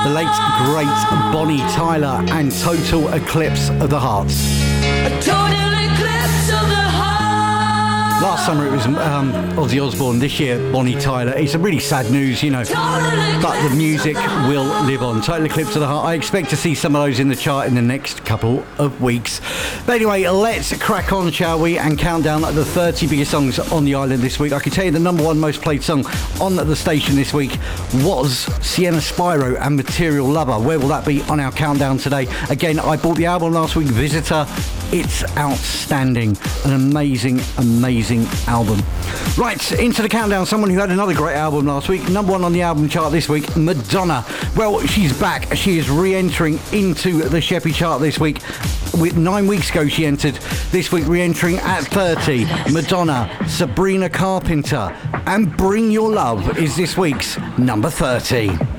The late, great Bonnie Tyler and Total Eclipse of the Heart. A total eclipse of the heart. Last summer it was Ozzy Osbourne, this year Bonnie Tyler. It's a really sad news, you know, but the music will live on. Total Eclipse of the Heart. I expect to see some of those in the chart in the next couple of weeks. But anyway, let's crack on, shall we, and count down the 30 biggest songs on the island this week. I can tell you the number one most played song on the station this week was Sienna Spyro and Material Lover. Where will that be on our countdown today? Again, I bought the album last week, Visitor. It's outstanding. An amazing, amazing album. Right, into the countdown. Someone who had another great album last week. Number one on the album chart this week, Madonna. Well, she's back. She is re-entering into the Sheppy chart this week. 9 weeks ago she entered. This week re-entering at 30. Madonna, Sabrina Carpenter, and Bring Your Love is this week's number 30.